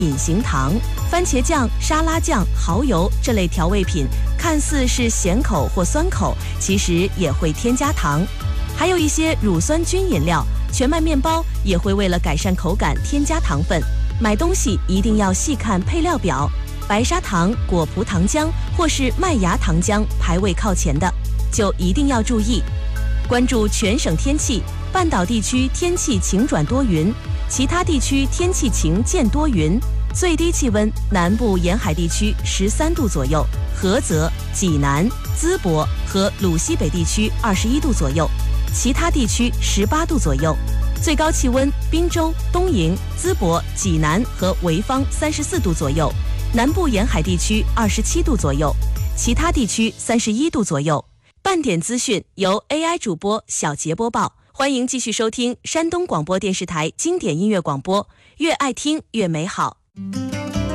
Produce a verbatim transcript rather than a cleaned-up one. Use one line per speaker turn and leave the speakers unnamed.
隐形糖。番茄酱、沙拉酱、蚝油这类调味品看似是咸口或酸口，其实也会添加糖。还有一些乳酸菌饮料、全麦面包也会为了改善口感添加糖分。买东西一定要细看配料表，白砂糖、果葡糖浆或是麦芽糖浆排位靠前的，就一定要注意。关注全省天气，半岛地区天气晴转多云，其他地区天气晴见多云。最低气温，南部沿海地区十三度左右，菏泽、济南、淄博和鲁西北地区二十一度左右，其他地区十八度左右。最高气温，滨州、东营、淄博、济南和潍坊三十四度左右，南部沿海地区二十七度左右，其他地区三十一度左右。半点资讯由 A I 主播小杰播报，欢迎继续收听山东广播电视台经典音乐广播，越爱听越美好。